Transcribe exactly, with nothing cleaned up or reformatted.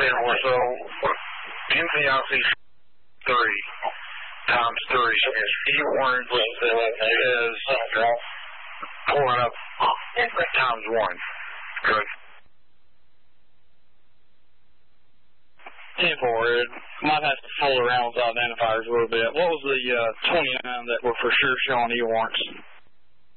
And so, anything else is three times three. E warrants is pulling up times one. Good. ten forward. Might have to fool around with identifiers a little bit. What was the uh, twenty-nine that were for sure showing E warrants?